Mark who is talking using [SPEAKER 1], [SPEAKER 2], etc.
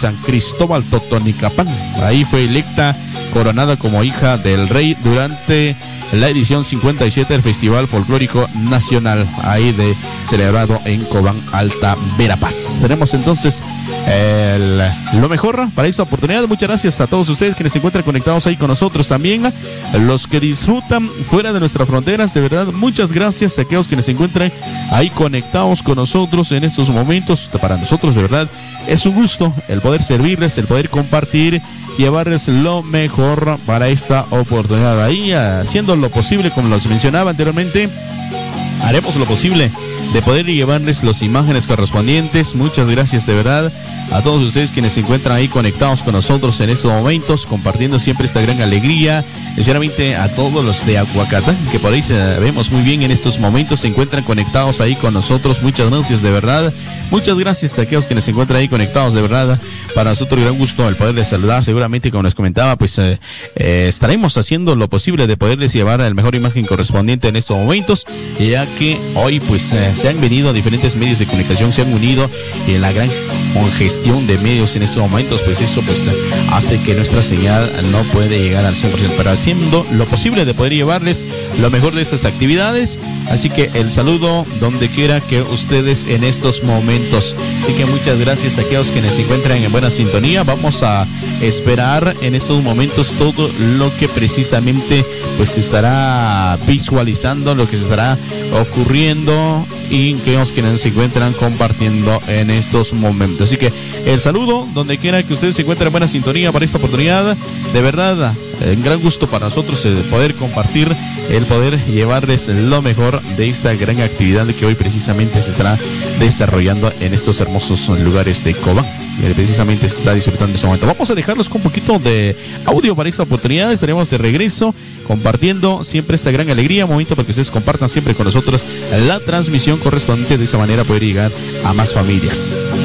[SPEAKER 1] San Cristóbal Totonicapán. Ahí fue electa, coronada como hija del rey durante la edición 57 del Festival Folclórico Nacional, ahí celebrado en Cobán, Alta Verapaz. Tenemos entonces lo mejor para esta oportunidad. Muchas gracias a todos ustedes quienes se encuentran conectados ahí con nosotros, también los que disfrutan fuera de nuestras fronteras. De verdad, muchas gracias a aquellos quienes se encuentran ahí conectados con nosotros en estos momentos. Para nosotros de verdad es un gusto el poder servirles, el poder compartir, llevarles lo mejor para esta oportunidad. Ahí haciendo lo posible, como los mencionaba anteriormente, haremos lo posible de poder llevarles las imágenes correspondientes. Muchas gracias de verdad a todos ustedes quienes se encuentran ahí conectados con nosotros en estos momentos, compartiendo siempre esta gran alegría. Sinceramente a todos los de Aguacatán, que por ahí vemos muy bien en estos momentos, se encuentran conectados ahí con nosotros. Muchas gracias de verdad. Muchas gracias a aquellos quienes se encuentran ahí conectados de verdad. Para nosotros gran gusto el poderles saludar. Seguramente, como les comentaba, pues estaremos haciendo lo posible de poderles llevar la mejor imagen correspondiente en estos momentos, ya que hoy pues se han venido diferentes medios de comunicación, se han unido en la gran congestión de medios en estos momentos. Pues eso pues hace que nuestra señal no puede llegar al 100%, pero haciendo lo posible de poder llevarles lo mejor de estas actividades. Así que el saludo donde quiera que ustedes en estos momentos. Así que muchas gracias a aquellos quienes se encuentran en buena sintonía. Vamos a esperar en estos momentos todo lo que precisamente pues se estará visualizando, lo que se estará ocurriendo y aquellos quienes se encuentran compartiendo en estos momentos. Así que el saludo donde quiera que ustedes se encuentren en buena sintonía para esta oportunidad. De verdad, un gran gusto para nosotros el poder compartir, el poder llevarles lo mejor de esta gran actividad que hoy precisamente se estará desarrollando en estos hermosos lugares de Cobán. Precisamente se está disfrutando en este momento. Vamos a dejarlos con un poquito de audio para esta oportunidad. Estaremos de regreso compartiendo siempre esta gran alegría, momento para que ustedes compartan siempre con nosotros la transmisión correspondiente, de esa manera poder llegar a más familias.